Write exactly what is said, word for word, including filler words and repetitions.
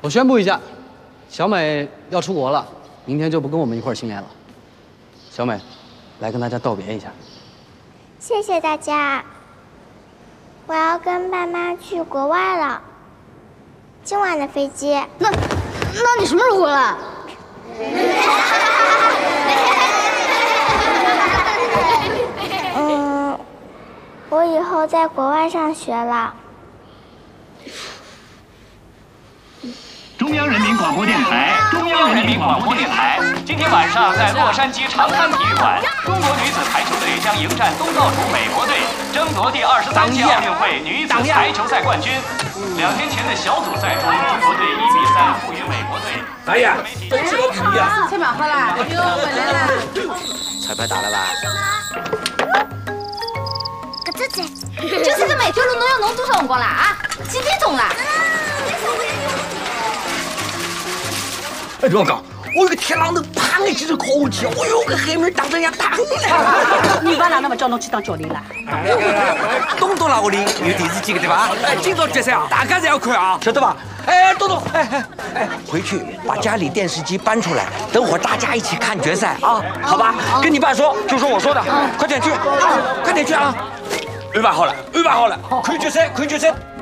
我宣布一下，小美要出国了，明天就不跟我们一块儿训练了。小美，来跟大家道别一下。 谢谢大家，我要跟爸妈去国外了，今晚的飞机。 那，那你什么时候回来？ 嗯，我以后在国外上学了。 中央人民广播电台，中央人民广播电台。今天晚上在洛杉矶长滩体育馆，中国女子排球队将迎战东道主美国队，争夺第二十三届奥运会女子排球赛冠军。两天前的小组赛中，中国队一比三负于美国队。 哎呀，真是个皮呀！ 菜码好了，又回来了。 彩排打了吧？ 个子子， 就是这么一条路，侬要弄多少辰光啦？啊，几点钟啦？ 哎，别讲，我有个天狼头，啪的几只烤火气，我有个黑妹当真要打了。 你爸哪那么叫侬去当教练啦？ 东东啦，我的有电视机的对吧？ 哎，今朝决赛啊，大家侪要看啊，晓得吧？哎，东东，哎哎哎，回去把家里电视机搬出来，等会儿大家一起看决赛啊，好吧？跟你爸说，就说我说的，快点去，快点去啊！安排好了，安排好了，看决赛，看决赛。